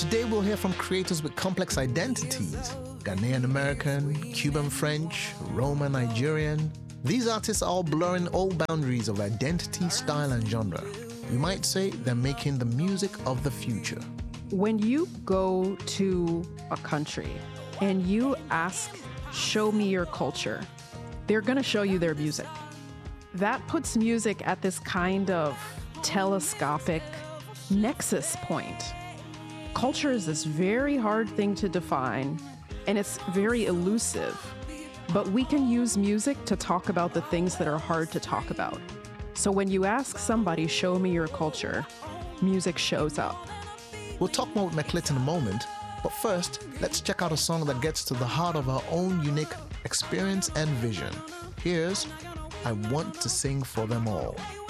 Today we'll hear from creators with complex identities: Ghanaian American, Cuban French, Roma Nigerian. These artists are all blurring all boundaries of identity, style, and genre. We might say they're making the music of the future. When you go to a country and you ask, show me your culture, they're going to show you their music. That puts music at this kind of telescopic nexus point. Culture is this very hard thing to define, and it's very elusive. But we can use music to talk about the things that are hard to talk about. So when you ask somebody, show me your culture, music shows up. We'll talk more with Meklit in a moment, but first, let's check out a song that gets to the heart of our own unique experience and vision. Here's I Want to Sing for Them All.